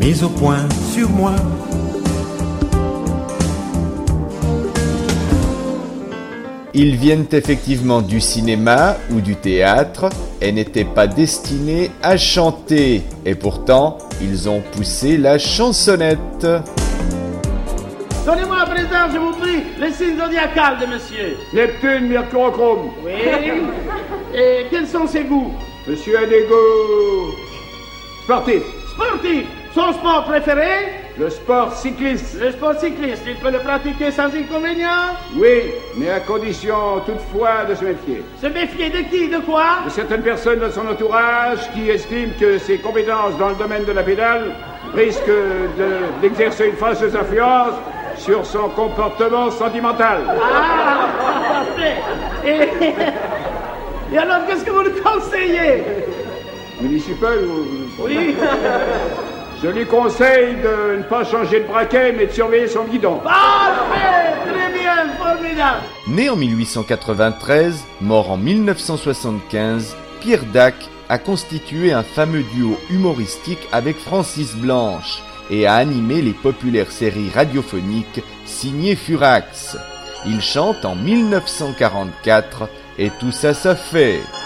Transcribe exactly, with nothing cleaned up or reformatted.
mise au point sur moi. Ils viennent effectivement du cinéma ou du théâtre et n'étaient pas destinés à chanter. Et pourtant, ils ont poussé la chansonnette. Donnez-moi à présent, je vous prie, les signes zodiacales de monsieur. Neptune, Mercurochrome. Oui. Et quels sont ces goûts? Monsieur a des goûts sportifs. Sportif. Son sport préféré? Le sport cycliste. Le sport cycliste, il peut le pratiquer sans inconvénient? Oui, mais à condition toutefois de se méfier. Se méfier de qui? De quoi? De certaines personnes de son entourage qui estiment que ses compétences dans le domaine de la pédale risquent de, d'exercer une fâcheuse influence sur son comportement sentimental. Ah, parfait. Et, et alors, qu'est-ce que vous le conseillez? Municipal ou... Oui. Je lui conseille de ne pas changer de braquet, mais de surveiller son guidon. Parfait. Très bien, formidable. Né en mille huit cent quatre-vingt-treize, mort en mille neuf cent soixante-quinze, Pierre Dac a constitué un fameux duo humoristique avec Francis Blanche et a animé les populaires séries radiophoniques signées Furax. Il chante en mille neuf cent quarante-quatre et tout ça, ça fait...